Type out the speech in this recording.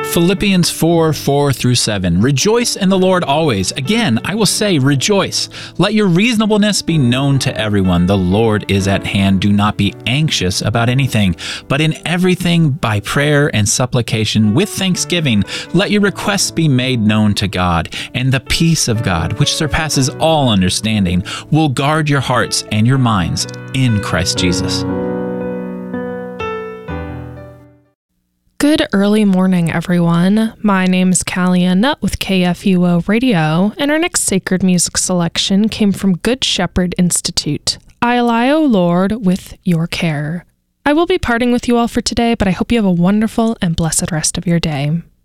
Philippians 4:4-7. Rejoice in the Lord always. Again, I will say rejoice. Let your reasonableness be known to everyone. The Lord is at hand. Do not be anxious about anything, but in everything by prayer and supplication with thanksgiving, let your requests be made known to God. And the peace of God, which surpasses all understanding, will guard your hearts and your minds in Christ Jesus. Good early morning, everyone. My name is Callie Ann Nutt with KFUO Radio, and our next sacred music selection came from Good Shepherd Institute. I lie, O Lord, with your care. I will be parting with you all for today, but I hope you have a wonderful and blessed rest of your day.